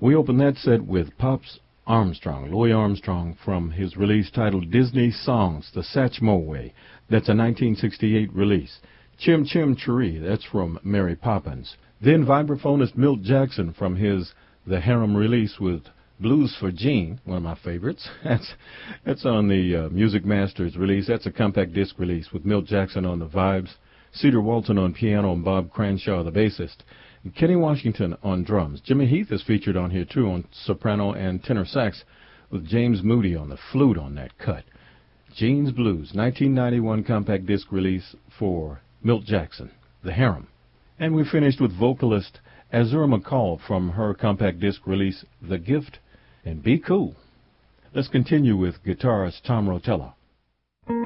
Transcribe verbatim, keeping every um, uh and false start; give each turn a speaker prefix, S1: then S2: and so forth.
S1: We open that set with Pops Armstrong, Louis Armstrong, from his release titled Disney Songs, The Satchmo Way. That's a nineteen sixty-eight release. Chim Chim Cheree, that's from Mary Poppins. Then vibraphonist Milt Jackson from his The Harem release with Blues for Jean, one of my favorites. That's that's on the uh, Music Masters release. That's a compact disc release with Milt Jackson on the vibes, Cedar Walton on piano, and Bob Cranshaw, the bassist. And Kenny Washington on drums. Jimmy Heath is featured on here, too, on soprano and tenor sax, with James Moody on the flute on that cut. Jean's Blues, nineteen ninety-one compact disc release for Milt Jackson, The Harem. And we finished with vocalist Azura McCall from her compact disc release, The Gift, and Be Cool. Let's continue with guitarist Tom Rotella.